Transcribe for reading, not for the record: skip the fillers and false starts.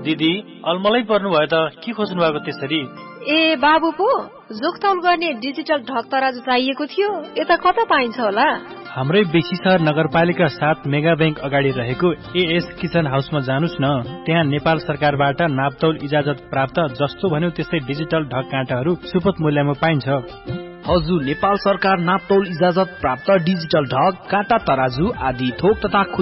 दिदी अलमलै पर्नु भयो त के खोज्नु भएको त्यसरी? ए बाबु पो जोखतौल गर्ने डिजिटल ढक तराजु चाहिएको थियो, यता कता पाइन्छ होला? हाम्रै बेसीसहर नगरपालिका 7 मेगा बैंक अगाडि रहेको एएस किचन हाउसमा जानुस् न। त्यहाँ नेपाल सरकारबाट नापतौल इजाजत प्राप्त जस्तो भन्यो त्यस्तै डिजिटल ढक काँटाहरू सुपथ मूल्यमा पाइन्छ। हजुर, नेपाल सरकार नापतौल इजाजत प्राप्त डिजिटल ढक, काँटा, तराजु आदि थोक तथा